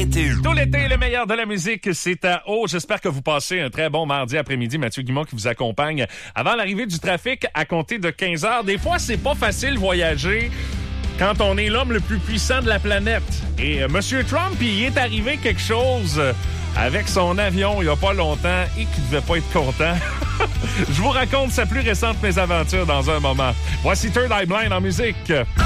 l'été. Tout l'été, le meilleur de la musique, c'est à eau. J'espère que vous passez un très bon mardi après-midi. Mathieu Guimont qui vous accompagne avant l'arrivée du trafic à compter de 15 heures. Des fois, c'est pas facile voyager quand on est l'homme le plus puissant de la planète. Et Monsieur Trump, il est arrivé quelque chose avec son avion il y a pas longtemps et qui devait pas être content. Je vous raconte sa plus récente mésaventure dans un moment. Voici Third Eye Blind en musique.